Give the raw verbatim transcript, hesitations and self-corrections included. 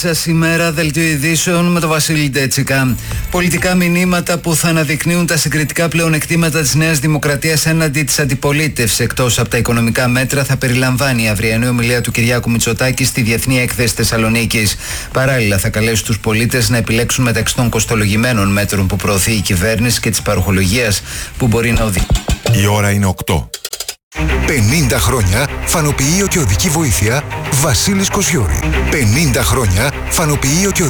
σας ημέρα, δελτίο ειδήσεων με τον Βασίλη Ντέτσικα. Πολιτικά μηνύματα που θα αναδεικνύουν τα συγκριτικά πλεονεκτήματα της Νέας Δημοκρατίας έναντι της αντιπολίτευσης. Εκτός από τα οικονομικά μέτρα, θα περιλαμβάνει η αυριανή ομιλία του Κυριάκου Μητσοτάκη στη Διεθνή Έκθεση Θεσσαλονίκης. Παράλληλα, θα καλέσει τους πολίτες να επιλέξουν μεταξύ των κοστολογημένων μέτρων που προωθεί η κυβέρνηση και της παροχολογίας που μπορεί να οδηγήσει. Η ώρα είναι οκτώ. πενήντα χρόνια φανοποιείο και οδική βοήθεια Βασίλης Κοσιώρη. πενήντα χρόνια φανοποιείο και